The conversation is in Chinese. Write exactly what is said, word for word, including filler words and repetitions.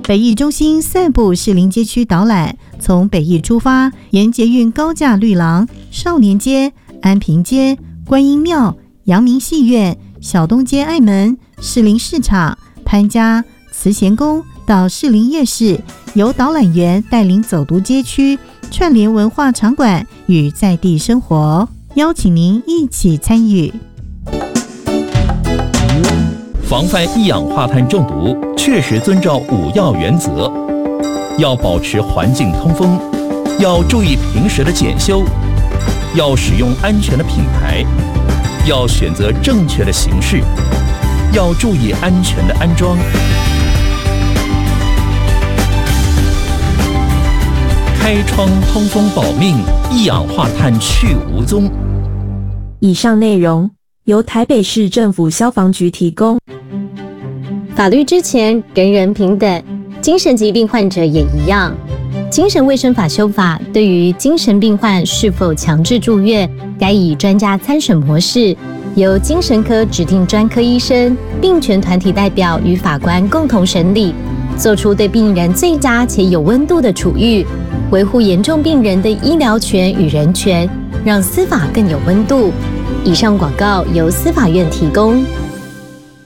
北艺中心散步士林街区导览，从北艺出发，沿捷运高架绿廊、少年街、安平街、观音庙、阳明戏院、小东街爱门、士林市场、潘家、慈贤宫到士林夜市，由导览员带领走读街区，串联文化场馆与在地生活，邀请您一起参与。 防范一氧化碳中毒，确实遵照五要原则：要保持环境通风，要注意平时的检修，要使用安全的品牌，要选择正确的形式，要注意安全的安装。开窗通风保命，一氧化碳去无踪。 以上内容由台北市政府消防局提供。 法律之前，人人平等，精神疾病患者也一样。精神卫生法修法对于精神病患是否强制住院，该以专家参审模式，由精神科指定专科医生、病权团体代表与法官共同审理，做出对病人最佳且有温度的处遇，维护严重病人的医疗权与人权，让司法更有温度。以上广告由司法院提供。